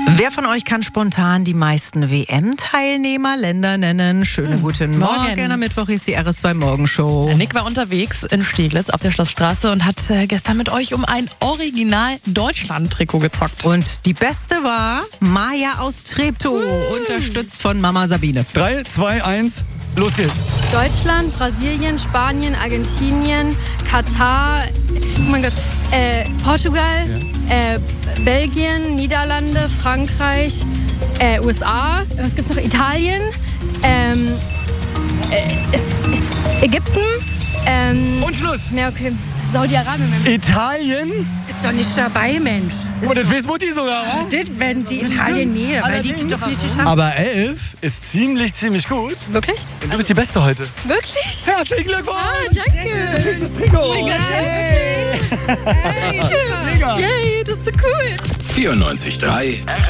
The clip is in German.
Wer von euch kann spontan die meisten WM-Teilnehmerländer nennen? Schönen guten Morgen. Am Mittwoch ist die RS2 Morgenshow. Nick war unterwegs in Steglitz auf der Schlossstraße und hat gestern mit euch um ein Original-Deutschland-Trikot gezockt. Und die beste war Maja aus Treptow, unterstützt von Mama Sabine. 3, 2, 1, los geht's. Deutschland, Brasilien, Spanien, Argentinien, Katar, oh mein Gott, Portugal, Belgien, Niederlande, Frankreich, USA, was gibt's noch? Italien, Ägypten, Und Schluss. ja, okay, Saudi-Arabien. Italien? Ist doch nicht dabei, Mensch. Oh, das weiß Mutti sogar. Das, wenn die Italien nähe, weil die doch nicht schaffen. Aber 11 ist ziemlich gut. Wirklich? Und du bist die Beste heute. Wirklich? Herzlichen Glückwunsch. Danke. Du kriegst das Trikot. Hey. Mega. Yay, das ist so cool. 94.3